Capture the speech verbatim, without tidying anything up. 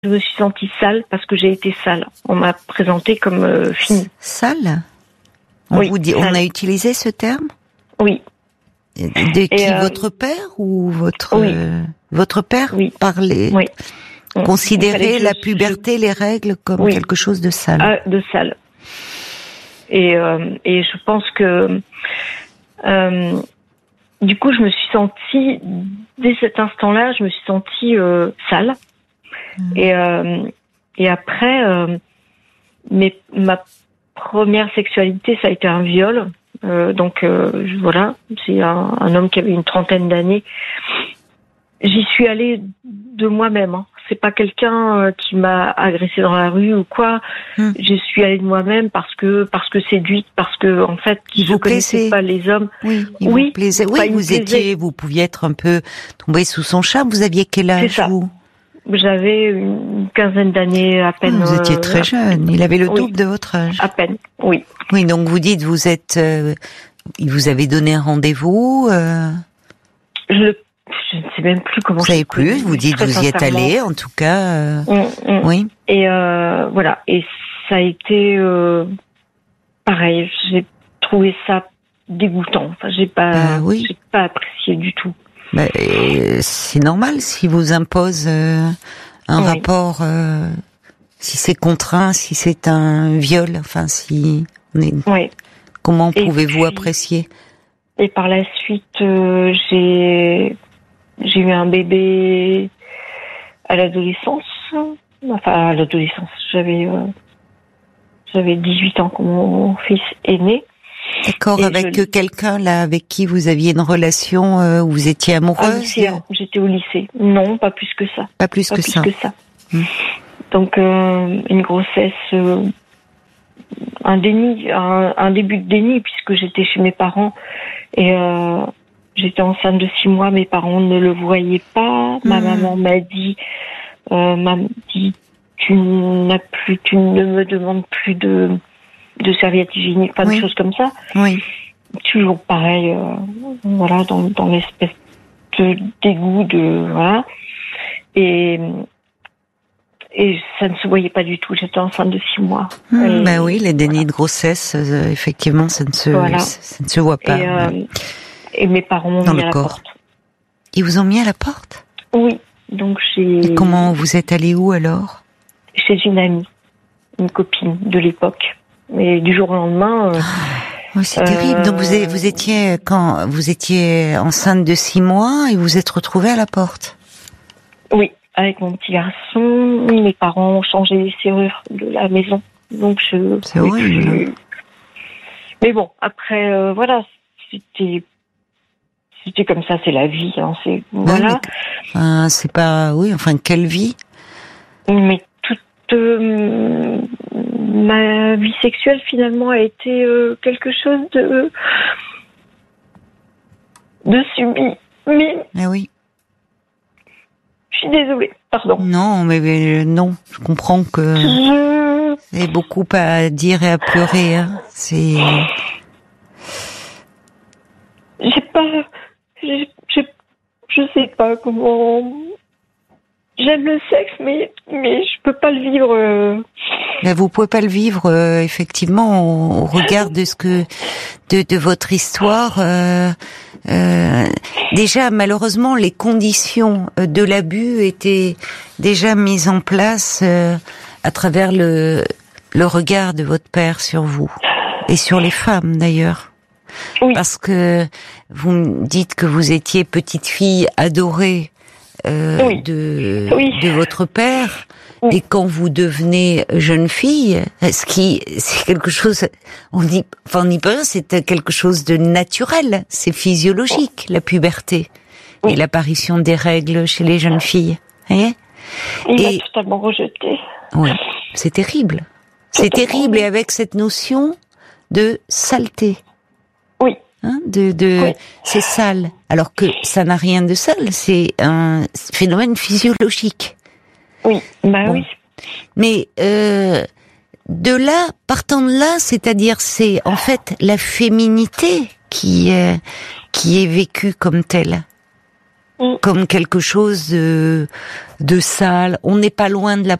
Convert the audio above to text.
Je me suis sentie sale parce que j'ai été sale. On m'a présentée comme euh, fine. Sale? On Oui, vous dit, sale. on a utilisé ce terme? Oui. De qui, euh, votre père ou votre oui. euh, votre père Oui. parlait, Oui. Il fallait considérait que la je- puberté, les règles comme Oui. quelque chose de sale. Ah, de sale. Et, euh, et je pense que euh, du coup, je me suis sentie, dès cet instant-là, je me suis sentie euh, sale. Mmh. Et, euh, et après, euh, mais ma première sexualité, ça a été un viol. Euh, donc euh, je, voilà, c'est un, un homme qui avait une trentaine d'années. J'y suis allée de moi-même. Hein. C'est pas quelqu'un euh, qui m'a agressée dans la rue ou quoi. Hum. Je suis allée de moi-même parce que parce que séduite, parce que en fait, il je vous connaissais plaisait. Pas les hommes. Oui, il oui, vous plaisait. Oui, enfin, vous plaisait. étiez, vous pouviez être un peu tombé sous son charme. Vous aviez quel âge, c'est ça. vous? J'avais une quinzaine d'années à peine. Ah, vous étiez très jeune. Il avait le oui, double de votre âge. À peine, oui. Oui, donc vous dites, vous êtes, euh, il vous avait donné un rendez-vous. Euh... Je, je ne sais même plus comment. Vous savez plus. Vous dites, vous y êtes allé, en tout cas. Euh... Mmh, mmh. Oui. Et euh, voilà. Et ça a été euh, pareil. J'ai trouvé ça dégoûtant. Enfin, j'ai pas, euh, oui. j'ai pas apprécié du tout. Bah, c'est normal si vous impose euh, un oui. rapport, euh, si c'est contraint, si c'est un viol, enfin si. Mais oui. Comment pouvez-vous apprécier? Et par la suite, euh, j'ai j'ai eu un bébé à l'adolescence, enfin à l'adolescence. J'avais euh, j'avais dix-huit ans quand mon fils est né. D'accord, et avec je... quelqu'un là avec qui vous aviez une relation euh, où vous étiez amoureuse? Ah, j'étais au lycée. Non, pas plus que ça. Pas plus pas que plus ça. Que ça. Hum. Donc euh, une grossesse, euh, un déni, un, un début de déni puisque j'étais chez mes parents et euh, j'étais enceinte de six mois. Mes parents ne le voyaient pas. Ma Hum. maman m'a dit, euh, m'a dit, tu n'as plus, tu ne me demandes plus de de serviettes hygiéniques, pas oui. de choses comme ça. Oui. Toujours pareil, euh, voilà, dans, dans l'espèce de dégoût de voilà. Et et ça ne se voyait pas du tout. J'étais enceinte de six mois. Mmh, et, bah oui, les dénis voilà. de grossesse, euh, effectivement, ça ne se voilà. ça ne se voit pas. Et, euh, ouais. et mes parents m'ont dans mis le à la corps. porte. Ils vous ont mis à la porte? Oui. Donc j'ai. Et comment vous êtes allée où alors? Chez une amie, une copine de l'époque. Mais du jour au lendemain. Euh, oh, c'est euh, terrible. Donc vous, vous étiez quand vous étiez enceinte de six mois et vous vous êtes retrouvée à la porte. Oui, avec mon petit garçon. Mes parents ont changé les serrures de la maison, donc je. C'est horrible. Plus... Mais bon, après euh, voilà, c'était c'était comme ça, c'est la vie. Hein, c'est voilà. Ouais, mais, euh, c'est pas oui. Enfin, quelle vie? Mais toute euh, ma vie sexuelle finalement a été euh, quelque chose de de subi. Mais ah oui. Je suis désolée, pardon. Non, mais, mais non, je comprends que je... il y a beaucoup à dire et à pleurer. Hein. C'est. J'ai pas, j'ai, j'ai, je sais pas comment. J'aime le sexe, mais mais je peux pas le vivre. Euh... Mais vous pouvez pas le vivre euh, effectivement au, au regard de ce que de, de votre histoire. Euh, euh, déjà, malheureusement, les conditions de l'abus étaient déjà mises en place euh, à travers le le regard de votre père sur vous et sur les femmes d'ailleurs. Oui. Parce que vous me dites que vous étiez petite fille adorée. Euh, oui. de, oui. de votre père oui. Et quand vous devenez jeune fille, ce qui c'est quelque chose, on dit, enfin on n'y peut rien, c'est quelque chose de naturel, c'est physiologique la puberté oui. et l'apparition des règles chez les jeunes filles. Voyez Il et, m'a totalement rejeté. Oui, c'est terrible, c'est terrible et avec cette notion de saleté. Oui. Hein, de, de, oui. c'est sale. Alors que ça n'a rien de sale, c'est un phénomène physiologique. Oui, bah bon. oui. Mais euh, de là, partant de là, c'est-à-dire c'est en fait la féminité qui euh, qui est vécue comme telle. mm. comme quelque chose de, de sale. On n'est pas loin de la